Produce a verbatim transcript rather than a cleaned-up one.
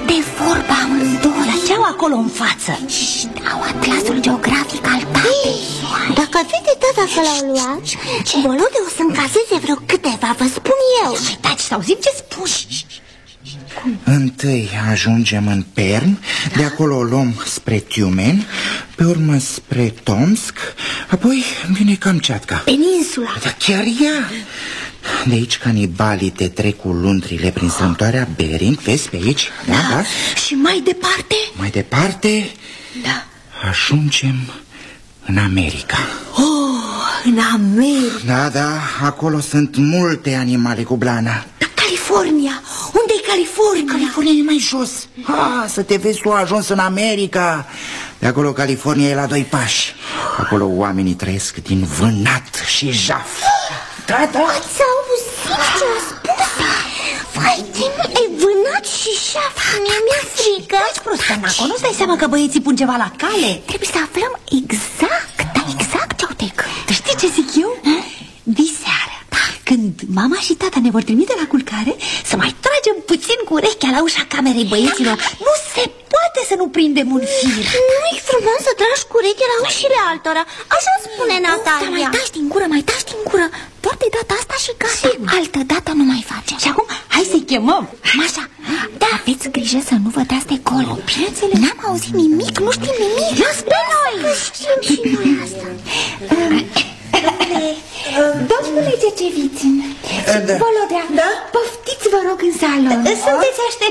de vorbă amândoi. Dar ce-au acolo în față? Au atlasul geografic al tatei. Dacă vede tata că l-au luat, Volode o să încaseze vreo câteva, vă spun eu. Și taci, să auzim ce spui. Întâi ajungem în Perm, de acolo o luăm spre Tiumen, pe urmă spre Tomsk, apoi vine Kamchatka. Peninsula. Dar chiar ea. De aici canibalii te trec cu luntrile prin strâmtoarea Bering, vezi pe aici? Da, da, da. Și mai departe? Mai departe, da, ajungem în America. Oh, în America. Da, da, acolo sunt multe animale cu blană. Dar California? Unde-i California? California e mai jos. Ah, să te vezi, tu ajuns în America. De acolo California e la doi pași. Acolo oamenii trăiesc din vânat și jaf. Da, da. Ați auzit ce a spus? Vai de mine, e vânat și jaf. Mie mi-e frică. Taci, prostănaco, nu-ți dai seama că băieții pun ceva la cale? Trebuie să aflăm exact, dar exact ce-au de gând. Știi ce zic eu? Diseară, când mama și tata ne vor trimite la culcare, să mai tragem puțin cu urechea la ușa camerei băieților. Nu se poate să nu prindem un fir. Nu-i frumos să tragi cu urechea la ușile altora. Așa spune Natalia. Dar mai taci din gură, mai taci din gură. Doar de data asta și gata. Altă dată nu mai face. Și acum, hai să-i chemăm. Mașa, da, aveți grijă să nu vă dați de colo. N-am auzit nimic, nu știm nimic. Las pe noi. Știm și noi asta. Domnule Cecevițin, Volodea, da? poftiți, vă rog, în salon. Sunteți așteptați?